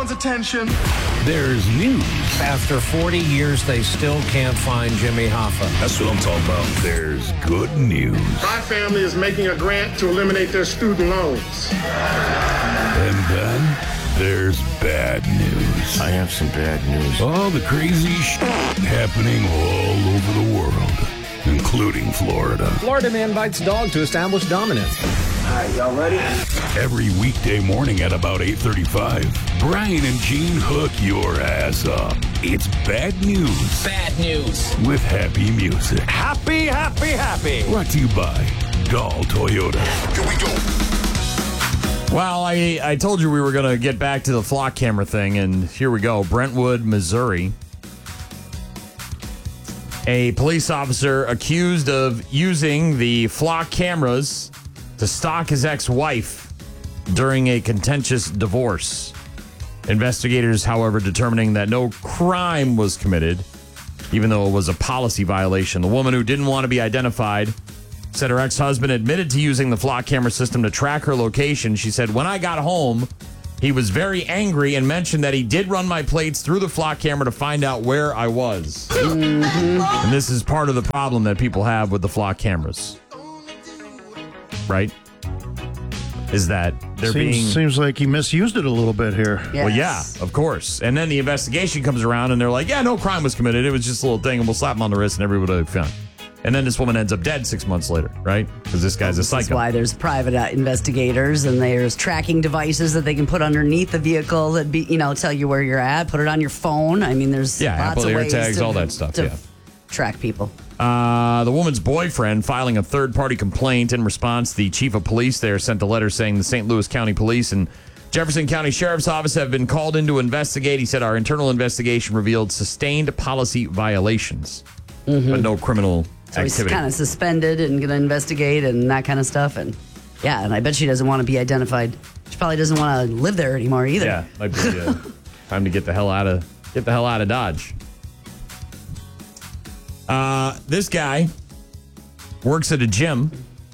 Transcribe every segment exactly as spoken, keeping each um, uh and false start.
everyone's attention. There's news. After forty years, they still can't find Jimmy Hoffa. That's what I'm talking about. There's good news. My family is making a grant to eliminate their student loans. And then there's bad news. I have some bad news. All the crazy shit happening all over the world, including Florida. Florida man bites dog to establish dominance. All right, y'all ready? Every weekday morning at about eight thirty-five, Brian and Gene hook your ass up. It's bad news. Bad news. With happy music. Happy, happy, happy. Brought to you by Dahl Toyota. Here we go. Well, I, I told you we were going to get back to the flock camera thing, and here we go. Brentwood, Missouri. A police officer accused of using the flock cameras to stalk his ex-wife during a contentious divorce. Investigators, however, determining that no crime was committed, even though it was a policy violation. The woman, who didn't want to be identified, said her ex-husband admitted to using the flock camera system to track her location. She said, "When I got home, he was very angry and mentioned that he did run my plates through the flock camera to find out where I was." Mm-hmm. And this is part of the problem that people have with the flock cameras. Right? Is that they're seems, being... Seems like he misused it a little bit here. Yes. Well, yeah, of course. And then the investigation comes around and they're like, yeah, no crime was committed. It was just a little thing, and we'll slap him on the wrist and everybody will be fine. And then this woman ends up dead six months later, right? Because this guy's a psycho. That's why there's private uh, investigators, and there's tracking devices that they can put underneath the vehicle that be, you know, tell you where you're at. Put it on your phone. I mean, there's yeah, lots Apple of ways AirTags, to, all that stuff. to Yeah, track people. Uh, the woman's boyfriend filing a third-party complaint. In response, the chief of police there sent a letter saying the Saint Louis County Police and Jefferson County Sheriff's Office have been called in to investigate. He said our internal investigation revealed sustained policy violations, mm-hmm. but no criminal So activity. he's kind of suspended and going to investigate and that kind of stuff. And yeah, and I bet she doesn't want to be identified. She probably doesn't want to live there anymore either. Yeah, might be uh, time to get the hell out of get the hell out of Dodge. Uh, this guy works at a gym,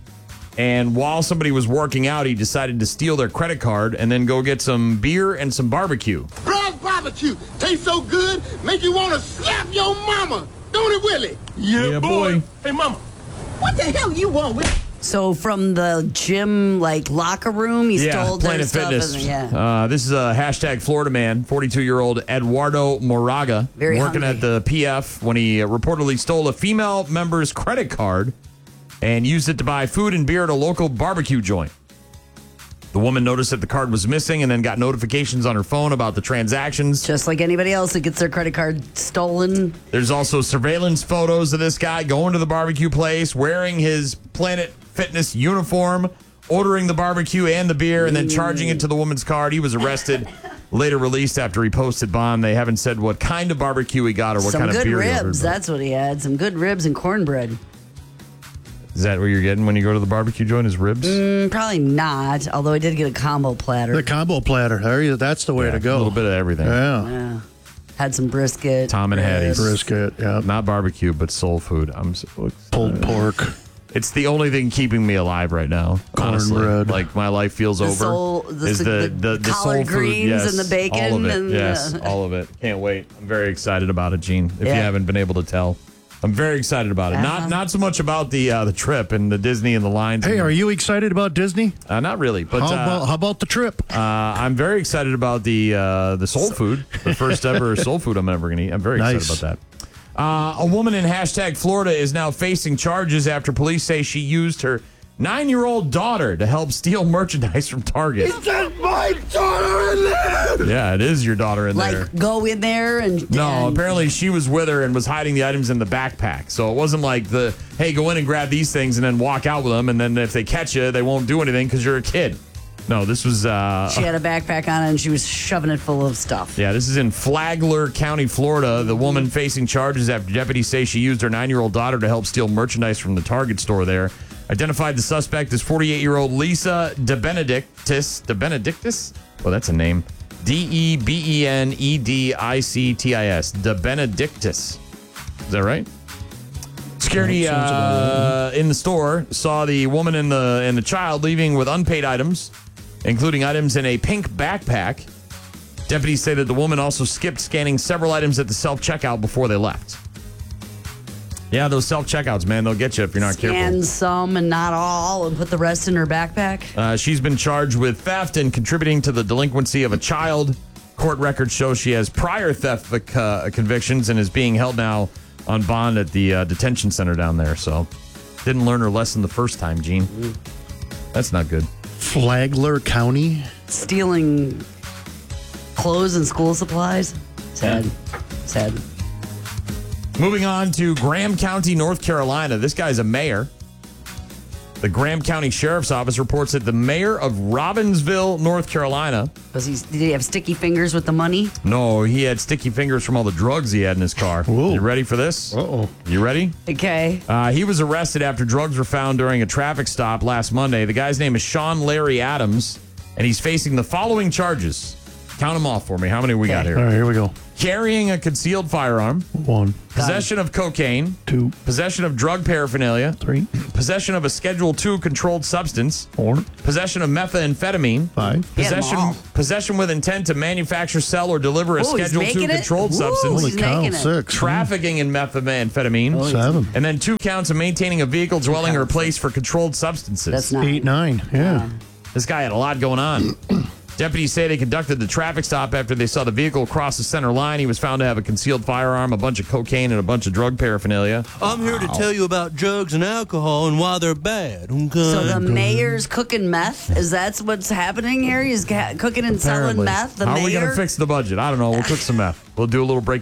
and while somebody was working out, he decided to steal their credit card and then go get some beer and some barbecue. Bros barbecue tastes so good, make you want to slap your mama. Don't it, Willie? Yeah, yeah boy. boy. Hey, mama, what the hell you want with? So from the gym, like, locker room, he yeah, stole their Planet stuff. Fitness. And, yeah. Uh, this is a hashtag Florida man, forty-two-year-old Eduardo Moraga, Very working hungry. at the P F when he uh, reportedly stole a female member's credit card and used it to buy food and beer at a local barbecue joint. The woman noticed that the card was missing and then got notifications on her phone about the transactions. Just like anybody else that gets their credit card stolen. There's also surveillance photos of this guy going to the barbecue place, wearing his Planet Fitness uniform, ordering the barbecue and the beer, and then charging it to the woman's card. He was arrested, later released after he posted bond. They haven't said what kind of barbecue he got or what Some kind of good beer he ribs. ordered. That's what he had. Some good ribs and cornbread. Is that what you're getting when you go to the barbecue joint, is ribs? Mm, probably not, although I did get a combo platter. The combo platter. There you, that's the way Yeah, to go. A little bit of everything. Yeah. Yeah. Had some brisket. Tom and Hattie's. Brisket, yeah. Not barbecue, but soul food. I'm so excited. Pulled pork. It's the only thing keeping me alive right now. Honestly, Cornbread. like my life feels The over. soul- the- is the the the, the soul collard food, greens yes, and the bacon all of it, and, yes, uh, all of it. Can't wait. I'm very excited about it, Gene. If Yeah. you haven't been able to tell, I'm very excited about it. Uh-huh. Not not so much about the uh, the trip and the Disney and the lines. Hey, and, are you excited about Disney? uh, not really, but How uh, about, how about the trip? uh, I'm very excited about the uh, the soul food, the first ever soul food I'm ever gonna eat. I'm very Nice. excited about that. Uh, a woman in hashtag Florida is now facing charges after police say she used her nine-year-old daughter to help steal merchandise from Target. Is that my daughter in there? Yeah, it is your daughter in Like, there. go in there and... No, and- apparently she was with her and was hiding the items in the backpack. So it wasn't like the, hey, go in and grab these things and then walk out with them, and then if they catch you, they won't do anything because you're a kid. No, this was... Uh, She had a backpack on and she was shoving it full of stuff. Yeah, this is in Flagler County, Florida. The woman facing charges after deputies say she used her nine-year-old daughter to help steal merchandise from the Target store there. Identified the suspect as forty-eight-year-old Lisa DeBenedictis. DeBenedictis? Well, that's a name. D E B E N E D I C T I S. DeBenedictis. Is that right? Security uh, in the store saw the woman and the and the child leaving with unpaid items, including items in a pink backpack. Deputies say that the woman also skipped scanning several items at the self-checkout before they left. Yeah, those self-checkouts, man, they'll get you if you're not Scan careful. some and not all and put the rest in her backpack. Uh, she's been charged with theft and contributing to the delinquency of a child. Court records show she has prior theft uh, convictions and is being held now on bond at the uh, detention center down there. So, didn't learn her lesson the first time, Gene. That's not good. Flagler County. Stealing clothes and school supplies. Sad. Sad. Moving on to Graham County, North Carolina. This guy's a mayor. The Graham County Sheriff's Office reports that the mayor of Robbinsville, North Carolina. Was he? Did he have sticky fingers with the money? No, he had sticky fingers from all the drugs he had in his car. Whoa. You ready for this? Uh-oh. You ready? Okay. Uh, he was arrested after drugs were found during a traffic stop last Monday. The guy's name is Sean Larry Adams, and he's facing the following charges. Count them off for me. How many we got All here? right, here we go. Carrying a concealed firearm, One, possession of cocaine, two, possession of drug paraphernalia, three, possession of a Schedule two controlled substance, four, possession of methamphetamine, five. He had 'em possession all. possession with intent to manufacture, sell, or deliver a Ooh, he's Schedule two making it? controlled Ooh. substance, Holy He's cow, making it. six. trafficking in methamphetamine, Seven. and then two counts of maintaining a vehicle, dwelling, or counts. place for controlled substances. That's not. Eight, nine. Yeah. This guy had a lot going on. Deputies say they conducted the traffic stop after they saw the vehicle cross the center line. He was found to have a concealed firearm, a bunch of cocaine, and a bunch of drug paraphernalia. I'm here to tell you about drugs and alcohol and why they're bad. Okay? So the mayor's cooking meth? Is that what's happening here? He's ca- cooking and selling Apparently. meth? The How mayor? are we going to fix the budget? I don't know. We'll cook some meth. We'll do a little break.